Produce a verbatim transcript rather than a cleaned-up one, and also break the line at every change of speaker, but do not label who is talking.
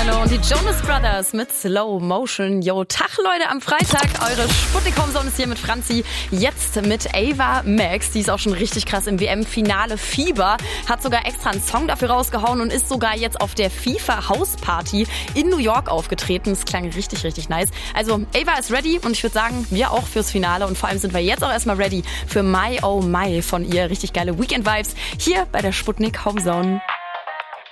Cristiano und die Jonas Brothers mit Slow Motion. Yo, Tag Leute am Freitag. Eure Sputnik Home Zone ist hier mit Franzi. Jetzt mit Ava Max. Die ist auch schon richtig krass im W M-Finale. Fieber. Hat sogar extra einen Song dafür rausgehauen und ist sogar jetzt auf der FIFA Hausparty in New York aufgetreten. Das klang richtig, richtig nice. Also Ava ist ready und ich würde sagen, wir auch fürs Finale. Und vor allem sind wir jetzt auch erstmal ready für My Oh My von ihr. Richtig geile Weekend-Vibes hier bei der Sputnik Home Zone.